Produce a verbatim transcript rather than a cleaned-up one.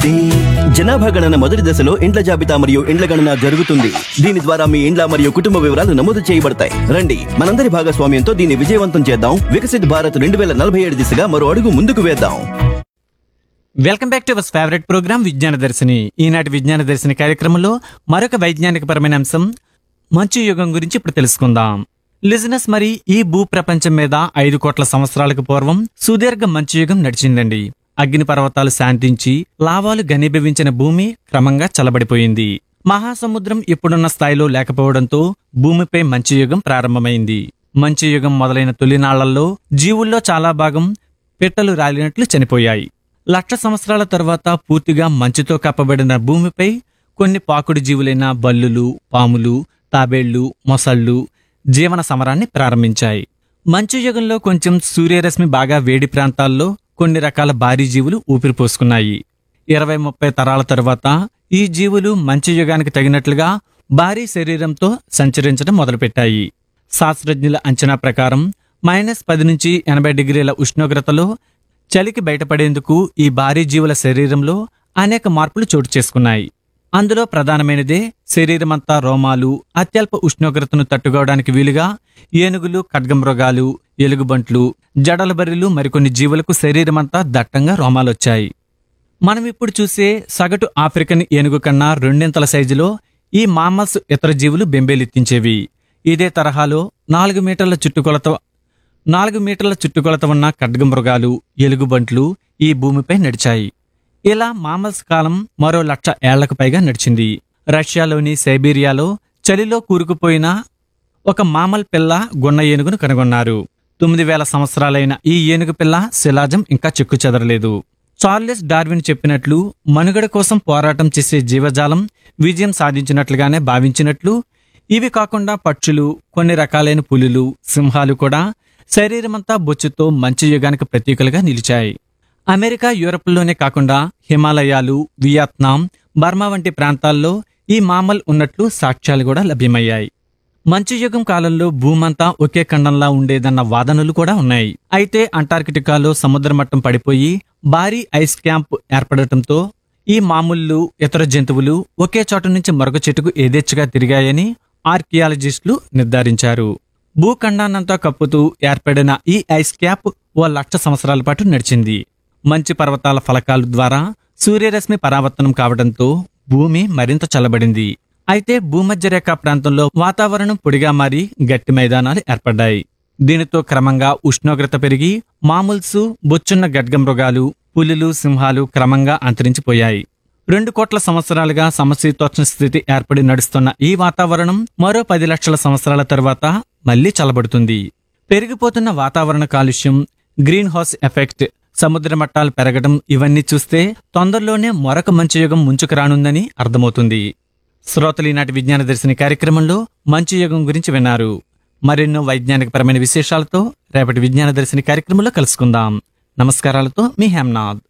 అభివృద్ధి. జనాభా గణన మొదటి దశలో ఇండ్ల జాబితా మరియు ఇండ్ల గణన జరుగుతుంది. దీని ద్వారా మీ ఇండ్ల మరియు కుటుంబ వివరాలు నమోదు చేయబడతాయి. రండి మనందరి భాగస్వామ్యంతో దీన్ని విజయవంతం చేద్దాం. వికసిత్ భారత్ రెండు వేల నలభై ఏడు దిశగా మరో అడుగు ముందుకు వేద్దాం. Welcome back to our favourite programme విజ్ఞాన దర్శిని. ఈనాటి విజ్ఞాన దర్శిని కార్యక్రమంలో మరొక వైజ్ఞానికపరమైన అంశం మంచు యుగం గురించి ఇప్పుడు తెలుసుకుందాం. లిజనర్స్, మరి ఈ భూ ప్రపంచం మీద ఐదు కోట్ల సంవత్సరాలకు పూర్వం సుదీర్ఘ మంచు యుగం నడిచిందండి. అగ్ని పర్వతాలు శాంతించి లావాలు ఘనీభవించిన భూమి క్రమంగా చల్లబడిపోయింది. మహాసముద్రం ఇప్పుడున్న స్థాయిలో లేకపోవడంతో భూమిపై మంచు యుగం ప్రారంభమైంది. మంచు యుగం మొదలైన తొలినాళ్లలో జీవుల్లో చాలా భాగం పిట్టలు రాలినట్లు చనిపోయాయి. లక్ష సంవత్సరాల తర్వాత పూర్తిగా మంచుతో కప్పబడిన భూమిపై కొన్ని పాకుడు జీవులైన బల్లులు, పాములు, తాబేళ్లు, మొసళ్ళు జీవన సమరాన్ని ప్రారంభించాయి. మంచు యుగంలో కొంచెం సూర్యరశ్మి బాగా వేడి ప్రాంతాల్లో కొన్ని రకాల భారీ జీవులు ఊపిరి పోసుకున్నాయి. ఇరవై ముప్పై తరాల తరువాత ఈ జీవులు మంచు యుగానికి తగినట్లుగా భారీ శరీరంతో సంచరించడం మొదలుపెట్టాయి. శాస్త్రజ్ఞుల అంచనా ప్రకారం మైనస్ పది నుంచి ఎనభై డిగ్రీల ఉష్ణోగ్రతలో చలికి బయటపడేందుకు ఈ భారీ జీవుల శరీరంలో అనేక మార్పులు చోటు చేసుకున్నాయి. అందులో ప్రధానమైనదే శరీరమంతా రోమాలు, అత్యల్ప ఉష్ణోగ్రతను తట్టుకోవడానికి వీలుగా ఏనుగులు, ఖడ్గమృగాలు, ఎలుగుబంట్లు, జడలబర్రెలు మరికొన్ని జీవులకు శరీరమంతా దట్టంగా రోమాలొచ్చాయి. మనం ఇప్పుడు చూసే సగటు ఆఫ్రికన్ ఏనుగు కన్నా రెండింతల సైజులో ఈ మామల్స్ ఇతర జీవులు బెంబేలెత్తించేవి. ఇదే తరహాలో నాలుగు మీటర్ల చుట్టుకొలత నాలుగు మీటర్ల చుట్టుకొలత ఉన్న ఖడ్గమృగాలు, ఎలుగుబంట్లు ఈ భూమిపై నడిచాయి. ఇలా మామల్స్ కాలం మరో లక్ష ఏళ్లకు పైగా నడిచింది. రష్యాలోని సైబీరియాలో చలిలో కూరుకుపోయిన ఒక మామల్ పిల్ల గున్న ఏనుగును కనుగొన్నారు. తొమ్మిది వేల సంవత్సరాలైన ఈ ఏనుగు పిల్ల శిలాజం ఇంకా చెక్కు చెదరలేదు. చార్లెస్ డార్విన్ చెప్పినట్లు మనుగడ కోసం పోరాటం చేసే జీవజాలం విజయం సాధించినట్లుగానే భావించినట్లు ఇవి కాకుండా పక్షులు, కొన్ని రకాలైన పులులు, సింహాలు కూడా శరీరమంతా బొచ్చుతో మంచు యుగానికి ప్రతీకలుగా నిలిచాయి. అమెరికా, యూరప్లోనే కాకుండా హిమాలయాలు, వియత్నాం, బర్మా వంటి ప్రాంతాల్లో ఈ మామల్ ఉన్నట్లు సాక్ష్యాలు కూడా లభ్యమయ్యాయి. మంచు యుగం కాలంలో భూమంతా ఒకే ఖండంలా ఉండేదన్న వాదనలు కూడా ఉన్నాయి. అయితే అంటార్కిటికాలో సముద్ర మట్టం పడిపోయి భారీ ఐస్ క్యాంప్ ఏర్పడటంతో ఈ మామూళ్ళు, ఇతర జంతువులు ఒకే చోట నుంచి మరొక చెట్టుకు ఏదేచ్ఛగా తిరిగాయని ఆర్కియాలజిస్టులు నిర్ధారించారు. భూఖండాన్నంతా కప్పుతూ ఏర్పడిన ఈ ఐస్ క్యాప్ ఓ లక్ష సంవత్సరాల పాటు నడిచింది. మంచు పర్వతాల ఫలకాల ద్వారా సూర్యరశ్మి పరావర్తనం కావడంతో భూమి మరింత చల్లబడింది. అయితే భూమధ్యరేఖ ప్రాంతంలో వాతావరణం పొడిగా మారి గట్టి మైదానాలు ఏర్పడ్డాయి. దీనితో క్రమంగా ఉష్ణోగ్రత పెరిగి మామూల్సు, బొచ్చున్న ఖడ్గమృగాలు, పులులు, సింహాలు క్రమంగా అంతరించిపోయాయి. రెండు కోట్ల సంవత్సరాలుగా సమశీతోష్ణ స్థితి ఏర్పడి నడుస్తున్న ఈ వాతావరణం మరో పది లక్షల సంవత్సరాల తర్వాత మళ్లీ చల్లబడుతుంది. పెరిగిపోతున్న వాతావరణ కాలుష్యం, గ్రీన్ హౌస్ ఎఫెక్ట్, సముద్ర మట్టాలు పెరగడం ఇవన్నీ చూస్తే తొందరలోనే మరొక మంచు యుగం ముంచుకు రానుందని అర్థమవుతుంది. శ్రోతలు, ఈనాటి విజ్ఞాన దర్శిని కార్యక్రమంలో మంచు యుగం గురించి విన్నారు. మరెన్నో వైజ్ఞానికపరమైన విశేషాలతో రేపటి విజ్ఞాన దర్శిని కార్యక్రమంలో కలుసుకుందాం. నమస్కారాలతో మీ హేమ్నాథ్.